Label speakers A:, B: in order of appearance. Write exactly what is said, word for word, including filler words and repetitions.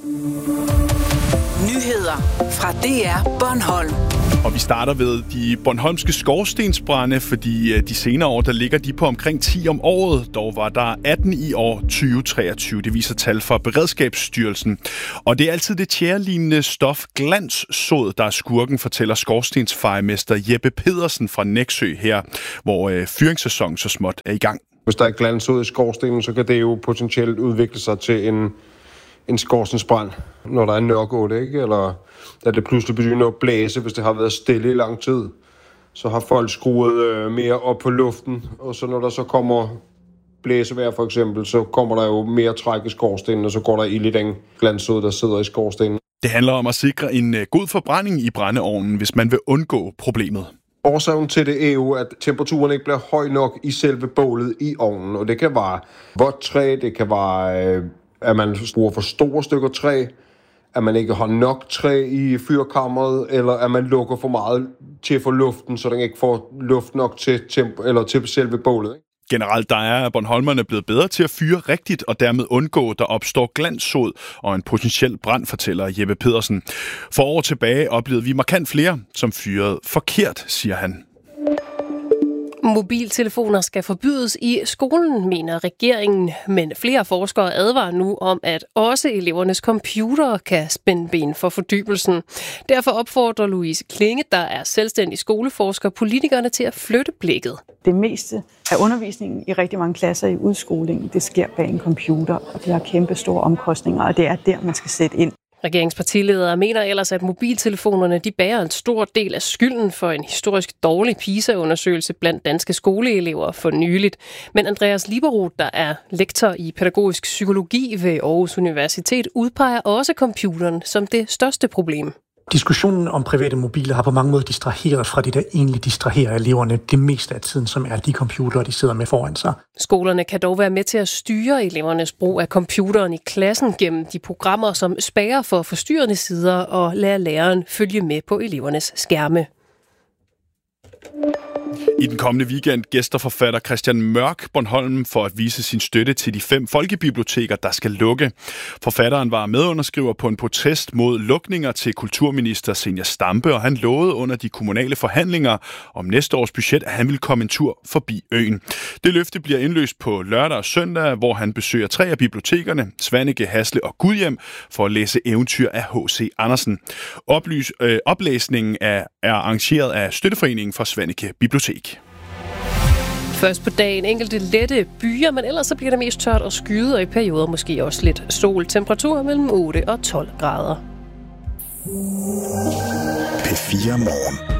A: Nyheder fra D R Bornholm.
B: Og vi starter ved de bornholmske skorstensbrande, fordi de senere år, der ligger de på omkring ti om året. Dog var der atten i år tyve treogtyve. Det viser tal fra Beredskabsstyrelsen. Og det er altid det tjærelignende stof glanssod, der er skurken, fortæller skorstensfejermester Jeppe Pedersen fra Nexø her, hvor øh, fyringssæsonen så småt er i gang.
C: Hvis der er glanssod i skorstenen, så kan det jo potentielt udvikle sig til en, en skorstensbrand, når der er nørgål, ikke? Eller da det pludselig begynder at blæse, hvis det har været stille i lang tid. Så har folk skruet øh, mere op på luften, og så når der så kommer blæsevejr for eksempel, så kommer der jo mere træk i skorstenen, og så går der ild i den glanssod, der sidder i skorstenen.
B: Det handler om at sikre en god forbrænding i brændeovnen, hvis man vil undgå problemet.
C: Årsagen til det er jo, at temperaturen ikke bliver høj nok i selve bålet i ovnen, og det kan være vådt træ, det kan være, øh, at man bruger for store stykker træ, at man ikke har nok træ i fyrkammeret, eller at man lukker for meget til for luften, så den ikke får luft nok til, temp- eller til selve bålet. Ikke?
B: Generelt der er bornholmerne blevet bedre til at fyre rigtigt, og dermed undgå, der opstår glanssod og en potentiel brand, fortæller Jeppe Pedersen. For år tilbage oplevede vi markant flere, som fyrede forkert, siger han.
D: Mobiltelefoner skal forbydes i skolen, mener regeringen, men flere forskere advarer nu om, at også elevernes computere kan spænde ben for fordybelsen. Derfor opfordrer Louise Klinge, der er selvstændig skoleforsker, politikerne til at flytte blikket.
E: Det meste af undervisningen i rigtig mange klasser i udskolingen, det sker bag en computer, og det har kæmpe store omkostninger, og det er der, man skal sætte ind.
D: Regeringspartiledere mener ellers, at mobiltelefonerne de bærer en stor del af skylden for en historisk dårlig PISA-undersøgelse blandt danske skoleelever for nyligt. Men Andreas Lieberoth, der er lektor i pædagogisk psykologi ved Aarhus Universitet, udpeger også computeren som det største problem.
F: Diskussionen om private mobiler har på mange måder distraheret fra det, der egentlig distraherer eleverne det meste af tiden, som er de computere, de sidder med foran sig.
D: Skolerne kan dog være med til at styre elevernes brug af computeren i klassen gennem de programmer, som spærrer for forstyrrende sider og lader læreren følge med på elevernes skærme.
B: I den kommende weekend gæster forfatter Christian Mørk Bornholm for at vise sin støtte til de fem folkebiblioteker, der skal lukke. Forfatteren var medunderskriver på en protest mod lukninger til kulturminister Zenia Stampe, og han lovede under de kommunale forhandlinger om næste års budget, at han ville komme en tur forbi øen. Det løfte bliver indløst på lørdag og søndag, hvor han besøger tre af bibliotekerne, Svaneke, Hasle og Gudhjem, for at læse eventyr af H C Andersen. Oplys, øh, oplæsningen er, er arrangeret af Støtteforeningen for Svaneke Bibliotek.
D: Først på dagen enkelte lette byer, men ellers så bliver det mest tørt og skyet, og i perioder måske også lidt sol. Temperaturer mellem otte og tolv grader.
G: P fire Morgen.